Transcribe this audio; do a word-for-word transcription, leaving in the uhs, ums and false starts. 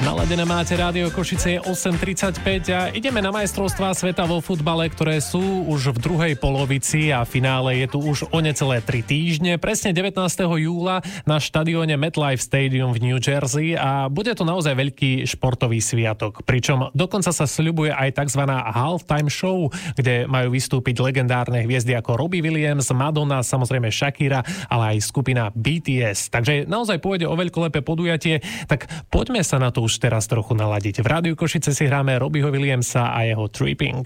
Naladené máte Rádio Košice, je osem tridsaťpäť a ideme na majstrovstvá sveta vo futbale, ktoré sú už v druhej polovici a finále je tu už o necelé tri týždne, presne devätnásteho júla na štadióne MetLife Stadium v New Jersey a bude to naozaj veľký športový sviatok. Pričom dokonca sa sľubuje aj tzv. Halftime show, kde majú vystúpiť legendárne hviezdy ako Robbie Williams, Madonna, samozrejme Shakira, ale aj skupina bé té es. Takže naozaj pôjde o veľkolepé podujatie, tak poďme sa na to už teraz trochu naladiť. V Rádiu Košice si hráme Robbieho Williamsa a jeho Tripping.